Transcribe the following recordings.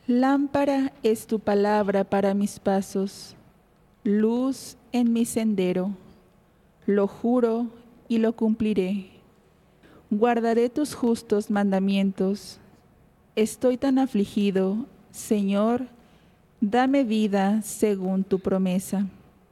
Lámpara es tu palabra para mis pasos, luz en mi sendero. Lo juro y lo cumpliré. Guardaré tus justos mandamientos. Estoy tan afligido, Señor, dame vida según tu promesa.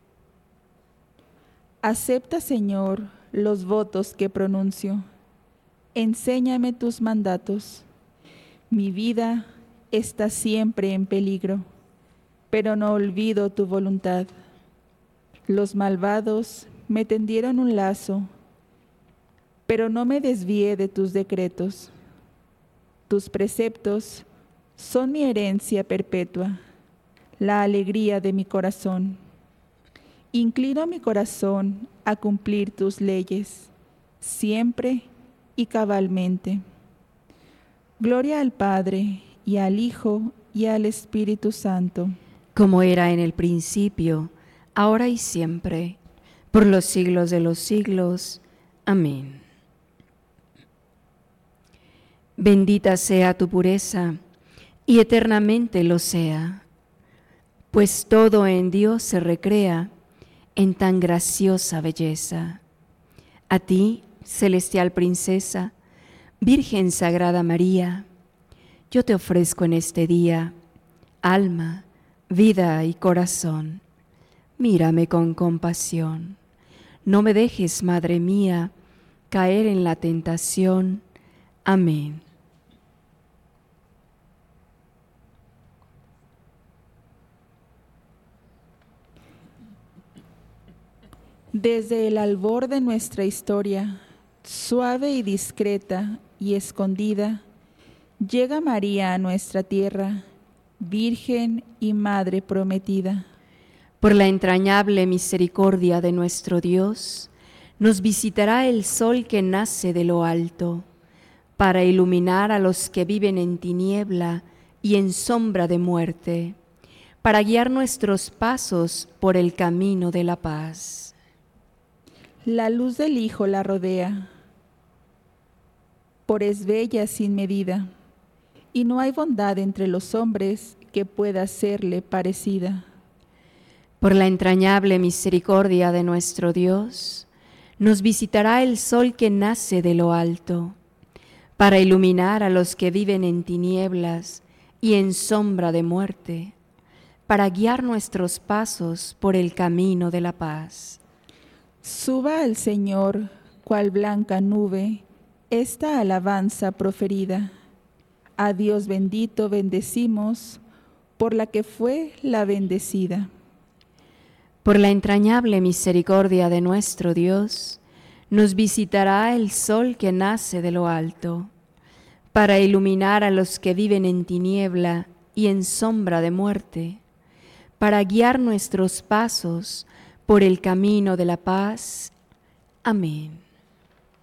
Acepta, Señor, los votos que pronuncio. Enséñame tus mandatos. Mi vida está siempre en peligro, pero no olvido tu voluntad. Los malvados me tendieron un lazo, pero no me desvié de tus decretos. Tus preceptos son mi herencia perpetua, la alegría de mi corazón. Inclino mi corazón a cumplir tus leyes, siempre y cabalmente. Gloria al Padre, y al Hijo, y al Espíritu Santo. Como era en el principio, ahora y siempre, por los siglos de los siglos. Amén. Bendita sea tu pureza, y eternamente lo sea, pues todo en Dios se recrea en tan graciosa belleza. A ti, celestial princesa, Virgen Sagrada María, yo te ofrezco en este día alma, vida y corazón. Mírame con compasión. No me dejes, Madre mía, caer en la tentación. Amén. Desde el albor de nuestra historia, suave y discreta y escondida, llega María a nuestra tierra, Virgen y Madre prometida. Por la entrañable misericordia de nuestro Dios, nos visitará el sol que nace de lo alto, para iluminar a los que viven en tiniebla y en sombra de muerte, para guiar nuestros pasos por el camino de la paz. La luz del Hijo la rodea, por es bella sin medida, y no hay bondad entre los hombres que pueda serle parecida. Por la entrañable misericordia de nuestro Dios, nos visitará el sol que nace de lo alto, para iluminar a los que viven en tinieblas y en sombra de muerte, para guiar nuestros pasos por el camino de la paz. Suba al Señor, cual blanca nube, esta alabanza proferida. A Dios bendito bendecimos, por la que fue la bendecida. Por la entrañable misericordia de nuestro Dios, nos visitará el sol que nace de lo alto, para iluminar a los que viven en tiniebla y en sombra de muerte, para guiar nuestros pasos por el camino de la paz. Amén.